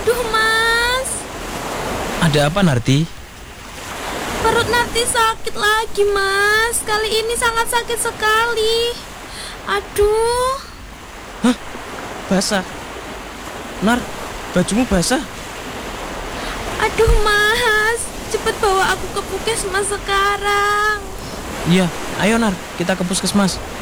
Aduh, Mas. Ada apa, Narti? Perut Narti sakit lagi, Mas. Kali ini sangat sakit sekali. Aduh. Hah? Basah? Nar, bajumu basah? Aduh, Mas. Cepet bawa aku ke puskesmas sekarang. Iya, ayo Nar, kita ke puskesmas.